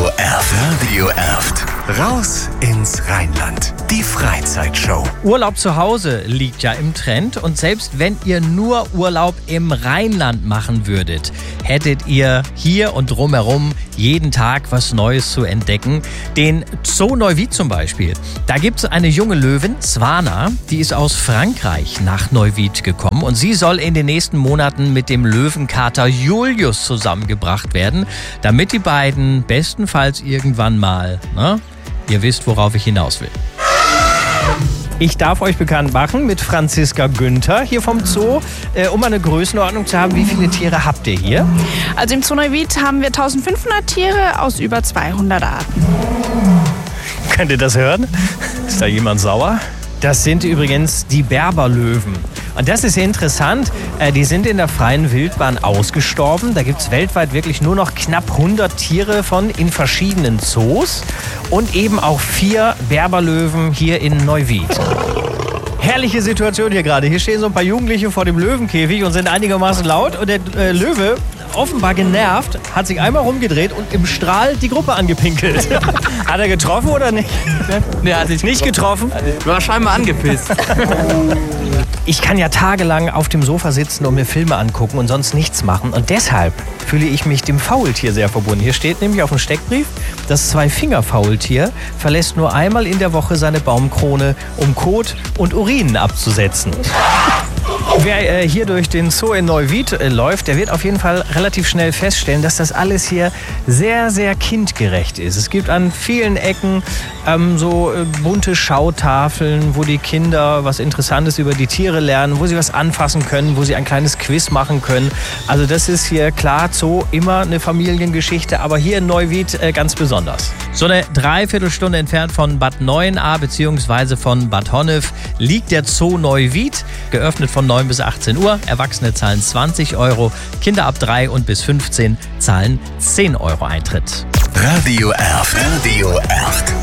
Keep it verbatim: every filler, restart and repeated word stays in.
Radio Erft. Radio Erft. Raus ins Rheinland. Die Freizeitshow. Urlaub zu Hause liegt ja im Trend und selbst wenn ihr nur Urlaub im Rheinland machen würdet, hättet ihr hier und drumherum jeden Tag was Neues zu entdecken. Den Zoo Neuwied zum Beispiel. Da gibt es eine junge Löwin, Zwana, die ist aus Frankreich nach Neuwied gekommen und sie soll in den nächsten Monaten mit dem Löwenkater Julius zusammengebracht werden, damit die beiden bestenfalls irgendwann mal, ne? Ihr wisst, worauf ich hinaus will. Ich darf euch bekannt machen mit Franziska Günther hier vom Zoo, äh, um eine Größenordnung zu haben. Wie viele Tiere habt ihr hier? Also im Zoo Neuwied haben wir eintausendfünfhundert Tiere aus über zweihundert Arten. Könnt ihr das hören? Ist da jemand sauer? Das sind übrigens die Berberlöwen. Und das ist interessant, äh, die sind in der freien Wildbahn ausgestorben. Da gibt es weltweit wirklich nur noch knapp hundert Tiere von in verschiedenen Zoos. Und eben auch vier Berberlöwen hier in Neuwied. Herrliche Situation hier gerade. Hier stehen so ein paar Jugendliche vor dem Löwenkäfig und sind einigermaßen laut. Und der äh, Löwe, offenbar genervt, hat sich einmal rumgedreht und im Strahl die Gruppe angepinkelt. Hat er getroffen oder nicht? Nee, er hat sich nicht getroffen. War scheinbar angepisst. Ich kann ja tagelang auf dem Sofa sitzen und mir Filme angucken und sonst nichts machen. Und deshalb fühle ich mich dem Faultier sehr verbunden. Hier steht nämlich auf dem Steckbrief, das Zwei-Finger-Faultier verlässt nur einmal in der Woche seine Baumkrone, um Kot und Urin abzusetzen. Wer äh, hier durch den Zoo in Neuwied äh, läuft, der wird auf jeden Fall relativ schnell feststellen, dass das alles hier sehr, sehr kindgerecht ist. Es gibt an vielen Ecken ähm, so äh, bunte Schautafeln, wo die Kinder was Interessantes über die Tiere lernen, wo sie was anfassen können, wo sie ein kleines Quiz machen können. Also das ist hier klar Zoo immer eine Familiengeschichte, aber hier in Neuwied äh, ganz besonders. So eine Dreiviertelstunde entfernt von Bad Neuenahr bzw. von Bad Honnef liegt der Zoo Neuwied, geöffnet von neun bis achtzehn Uhr. Erwachsene zahlen zwanzig Euro, Kinder ab drei und bis fünfzehn zahlen zehn Euro Eintritt. Radio Erft. Radio Erft.